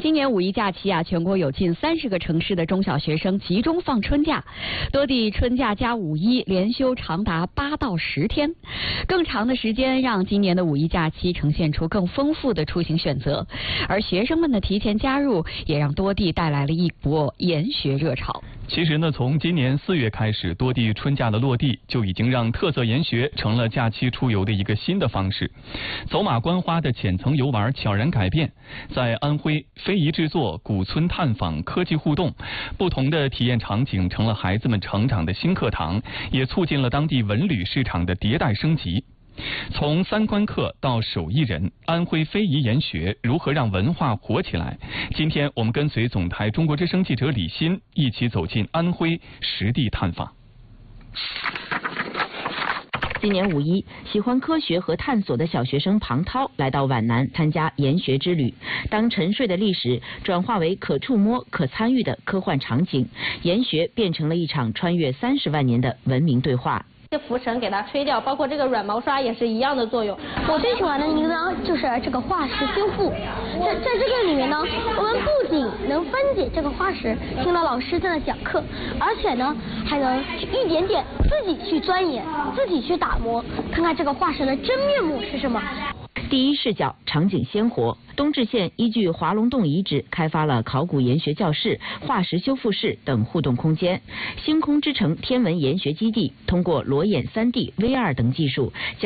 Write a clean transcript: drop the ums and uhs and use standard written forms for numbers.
今年五一假期全国有近30个城市的中小学生集中放春假，多地春假加五一连休长达8到10天，更长的时间让今年的五一假期呈现出更丰富的出行选择，而学生们的提前加入也让多地带来了一波研学热潮。 其实呢，从今年4月开始，多地春假的落地就已经让特色研学成了假期出游的一个新的方式。走马观花的浅层游玩悄然改变，在安徽非遗制作、古村探访、科技互动，不同的体验场景成了孩子们成长的新课堂，也促进了当地文旅市场的迭代升级。从3观课到手艺人，安徽非遗研学如何让文化活起来？今天我们跟随总台中国之声记者李欣一起走进安徽实地探访。 今年五一，喜欢科学和探索的小学生庞涛来到皖南参加研学之旅。当沉睡的历史转化为可触摸、可参与的科幻场景，研学变成了一场穿越30万年的文明对话。 这浮绳给它吹掉，包括这个软毛刷也是一样的作用。 我最喜欢的一个呢，就是这个化石修复。在这个里面呢，我们不仅能分解这个化石，听到老师在那讲课，而且呢，还能一点点自己去钻研，自己去打磨，看看这个化石的真面目是什么。 第一视角，场景鲜活。东至县依据华龙洞遗址开发了考古研学教室、化石修复室等互动空间。星空之城天文研学基地通过裸眼3D、VR 等技术，